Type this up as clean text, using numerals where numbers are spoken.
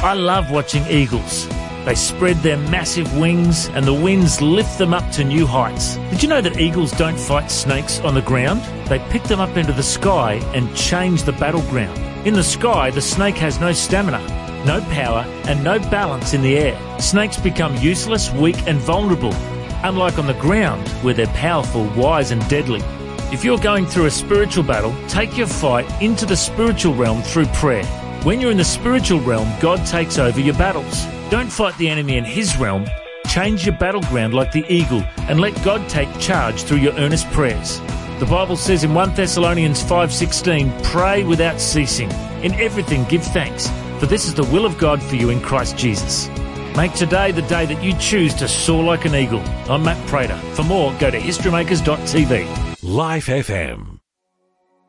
I love watching eagles. They spread their massive wings and the winds lift them up to new heights. Did you know that eagles don't fight snakes on the ground? They pick them up into the sky and change the battleground. In the sky, the snake has no stamina, no power and no balance in the air. Snakes become useless, weak and vulnerable, unlike on the ground where they're powerful, wise and deadly. If you're going through a spiritual battle, take your fight into the spiritual realm through prayer. When you're in the spiritual realm, God takes over your battles. Don't fight the enemy in his realm. Change your battleground like the eagle and let God take charge through your earnest prayers. The Bible says in 1 Thessalonians 5:16, pray without ceasing. In everything give thanks, for this is the will of God for you in Christ Jesus. Make today the day that you choose to soar like an eagle. I'm Matt Prater. For more, go to historymakers.tv. Life FM.